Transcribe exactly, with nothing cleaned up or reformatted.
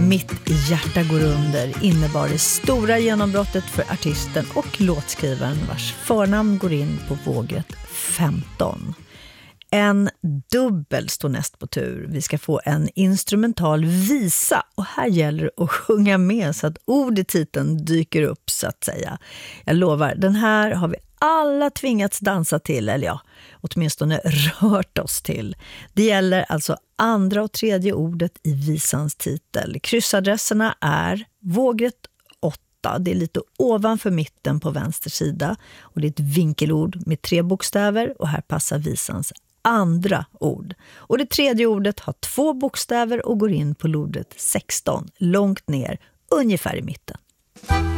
Mitt hjärta går under innebar det stora genombrottet för artisten och låtskrivaren vars förnamn går in på våget femton. En dubbel står näst på tur. Vi ska få en instrumental visa och här gäller det att sjunga med så att ord i titeln dyker upp så att säga. Jag lovar, den här har vi alla tvingats dansa till, eller ja, åtminstone rört oss till. Det gäller alltså andra och tredje ordet i visans titel. Kryssadresserna är vågret åtta, det är lite ovanför mitten på vänster sida och det är ett vinkelord med tre bokstäver och här passar visans andra ord. Och det tredje ordet har två bokstäver och går in på ordet sexton, långt ner, ungefär i mitten.